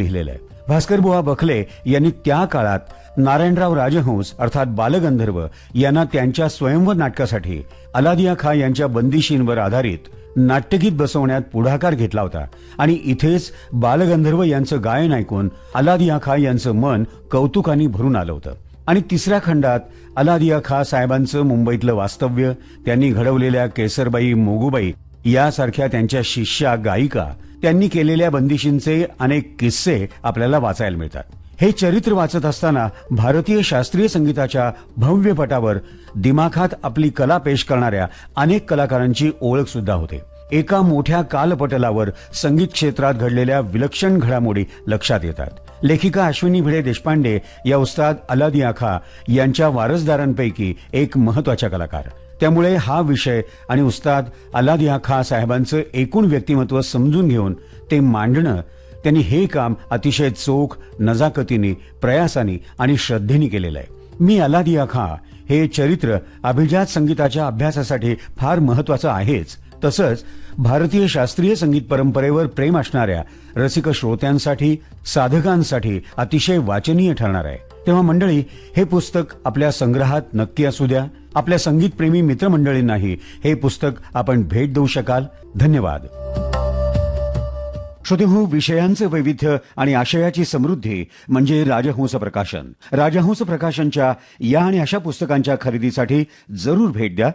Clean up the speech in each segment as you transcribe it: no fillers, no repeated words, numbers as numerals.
लिहिलेलं आहे. भास्करबुवा बखले यांनी त्या काळात नारायणराव राजहंस अर्थात बालगंधर्व यांना त्यांच्या स्वयंवर नाटकासाठी अलादिया खाँ यांच्या बंदिशींवर आधारित नाट्यगीत बसवण्यात पुढाकार घेतला होता आणि इथेच बालगंधर्व यांचं गायन ऐकून अलादिया खाँ यांचं मन कौतुकाने भरून आलं होतं. आणि तिसऱ्या खंडात अलादिया खाँ साहेबांचं मुंबईतलं वास्तव्य, त्यांनी घडवलेल्या केसरबाई, मोगूबाई यासारख्या त्यांच्या शिष्या गायिका, त्यांनी केलेल्या बंदिशींचे अनेक किस्से आपल्याला वाचायला मिळतात. हे चरित्र वाचत असताना भारतीय शास्त्रीय संगीताच्या भव्य पटावर दिमाखात आपली कला पेश करणाऱ्या अनेक कलाकारांची ओळख सुद्धा होते. एका मोठ्या कालपटलावर संगीत क्षेत्रात घडलेल्या विलक्षण घडामोडी लक्षात येतात. लेखिका अश्विनी भिडे देशपांडे या उस्ताद अलादिया खाँ यांच्या वारसदारांपैकी एक महत्वाच्या कलाकार. त्यामुळे हा विषय आणि उस्ताद अलादिया खाँ साहेबांचं एकूण व्यक्तिमत्व समजून घेऊन ते मांडणं, त्यांनी हे काम अतिशय चोख, नजाकतीने, प्रयासाने आणि श्रद्धेने केलेलं आहे. मी अलादिया खाँ हे चरित्र अभिजात संगीताच्या अभ्यासासाठी फार महत्वाचं आहेच, तसंच भारतीय शास्त्रीय संगीत परंपरेवर प्रेम असणाऱ्या रसिक श्रोत्यांसाठी, साधकांसाठी अतिशय वाचनीय ठरणार आहे. तेव्हा मंडळी, हे पुस्तक आपल्या संग्रहात नक्की असू द्या. आपल्या संगीतप्रेमी मित्रमंडळींनाही हे पुस्तक आपण भेट देऊ शकाल. धन्यवाद. श्रोतेहो, विषयांचे वैविध्य आणि आशयाची समृद्धी म्हणजे राजहंस प्रकाशन. राजहंस प्रकाशनच्या या आणि अशा पुस्तकांच्या खरेदीसाठी जरूर भेट द्या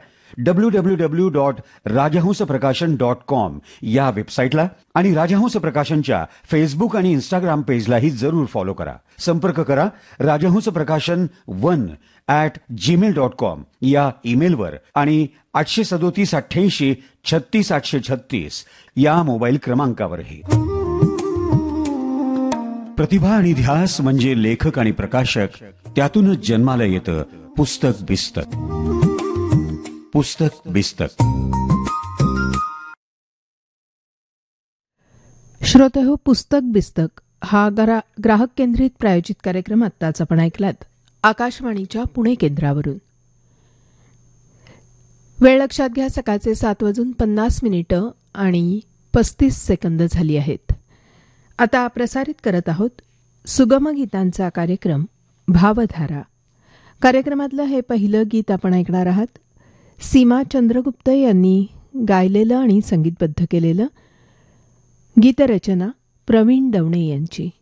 www.rajahंसप्रकाशन.com या वेबसाईटला आणि राजहंस प्रकाशनच्या फेसबुक आणि इंस्टाग्राम पेजलाही जरूर फॉलो करा. संपर्क करा rajahंसप्रकाशन1@gmail.com या ईमेलवर आणि 837-88-36836 या मोबाईल क्रमांकावरही. प्रतिभा आणि ध्यास म्हणजे लेखक आणि प्रकाशक, त्यातूनच जन्माला येतं पुस्तक बिस्तक. पुस्तक बिस्तक. श्रोतेहो, पुस्तक बिस्तक हा ग्राहक केंद्रित प्रायोजित कार्यक्रम आत्ताच आपण ऐकलात आकाशवाणीच्या पुणे केंद्रावरून. वेळ लक्षात घ्या, सकाळचे 7:50 आणि 35 सेकंद झाली आहेत. आता प्रसारित करत आहोत सुगम गीतांचा कार्यक्रम भावधारा. कार्यक्रमातलं हे पहिलं गीत आपण ऐकणार आहात. सीमा चंद्रगुप्त यांनी गायलेलं आणि संगीतबद्ध केलेलं. गीतरचना प्रवीण दवणे यांची.